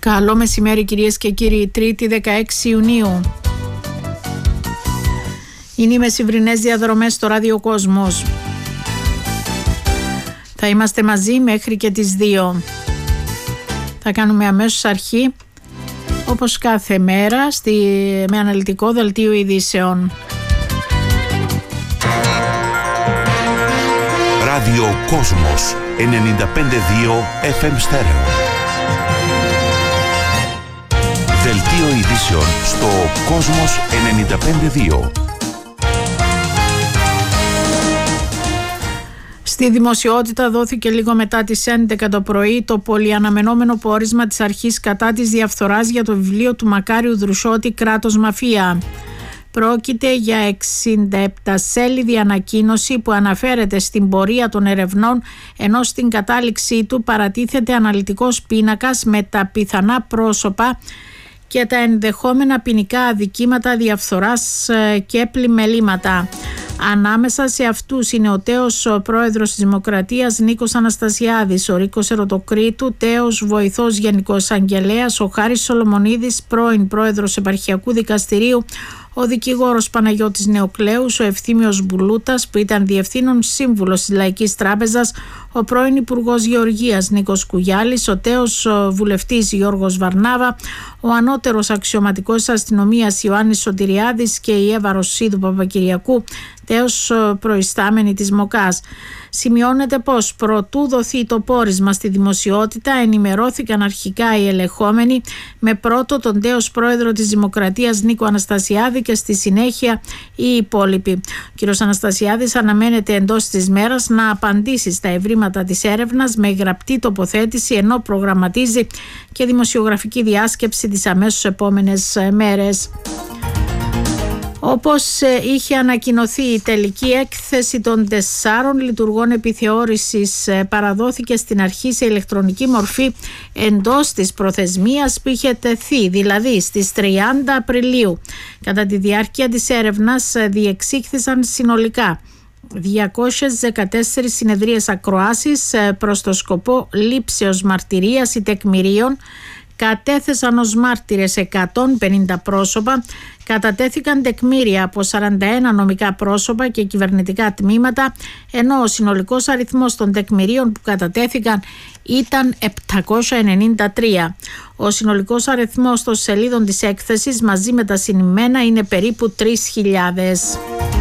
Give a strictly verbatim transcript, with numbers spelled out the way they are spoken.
Καλό μεσημέρι κυρίες και κύριοι, Τρίτη δεκαέξι Ιουνίου. Είναι οι μεσημβρινές διαδρομές στο Ράδιο Κόσμος. Θα είμαστε μαζί μέχρι και τις δύο. Θα κάνουμε αμέσως αρχή, όπως κάθε μέρα, στη, με αναλυτικό δελτίο ειδήσεων. Ράδιο Κόσμος ενενήντα πέντε δύο εφ εμ στέρεο. Δελτίο ειδήσεων στο Κόσμος ενενήντα πέντε δύο. Στη δημοσιότητα δόθηκε λίγο μετά τις έντεκα το πρωί το πολυαναμενόμενο πόρισμα της αρχής κατά της διαφθοράς για το βιβλίο του Μακάριου Δρουσότη «Κράτος Μαφία». Πρόκειται για εξήντα επτά σέλιδη ανακοίνωση που αναφέρεται στην πορεία των ερευνών, ενώ στην κατάληξή του παρατίθεται αναλυτικός πίνακας με τα πιθανά πρόσωπα και τα ενδεχόμενα ποινικά αδικήματα διαφθοράς και πλημελήματα. Ανάμεσα σε αυτούς είναι ο τέος πρόεδρος της Δημοκρατίας Νίκος Αναστασιάδης, ο Ρίκος Ερωτοκρίτου, τέος βοηθός γενικός αγγελέας, ο Χάρης Σολομονίδης, πρώην πρόεδρος Επαρχιακού Δικαστηρίου, ο δικηγόρος Παναγιώτης Νεοκλέους, ο Ευθύμιος Μπουλούτας που ήταν διευθύνων σύμβουλος της Λαϊκής Τράπεζας, ο πρώην Υπουργός Γεωργίας Νίκος Κουγιάλης, ο τέος βουλευτής Γιώργος Βαρνάβα, ο ανώτερος αξιωματικός της αστυνομίας Ιωάννης Σωτηριάδης και η Εύα Ρωσίδου Παπακυριακού, τέος προϊστάμενη της ΜΟΚΑΣ. Σημειώνεται πως προτού δοθεί το πόρισμα στη δημοσιότητα ενημερώθηκαν αρχικά οι ελεγχόμενοι, με πρώτο τον τέος πρόεδρο της Δημοκρατίας Νίκο Αναστασιάδη και στη συνέχεια οι υπόλοιποι. Ο κ. Αναστασιάδης αναμένεται εντός της μέρας να απαντήσει στα ευρήματα της έρευνας με γραπτή τοποθέτηση, ενώ προγραμματίζει και δημοσιογραφική διάσκεψη τις αμέσως επόμενες μέρες. Όπως είχε ανακοινωθεί, η τελική έκθεση των τεσσάρων λειτουργών επιθεώρησης παραδόθηκε στην αρχή σε ηλεκτρονική μορφή εντός της προθεσμίας που είχε τεθεί, δηλαδή στις τριάντα Απριλίου. Κατά τη διάρκεια της έρευνας διεξήχθησαν συνολικά διακόσιες δεκατέσσερις συνεδρίες ακροάσεις προς το σκοπό λήψεως μαρτυρίας ή τεκμηρίων. Κατέθεσαν ως μάρτυρες εκατόν πενήντα πρόσωπα, κατατέθηκαν τεκμήρια από σαράντα ένα νομικά πρόσωπα και κυβερνητικά τμήματα, ενώ ο συνολικός αριθμός των τεκμηρίων που κατατέθηκαν ήταν επτακόσια ενενήντα τρία. Ο συνολικός αριθμός των σελίδων της έκθεσης μαζί με τα συνημμένα είναι περίπου τρεις χιλιάδες.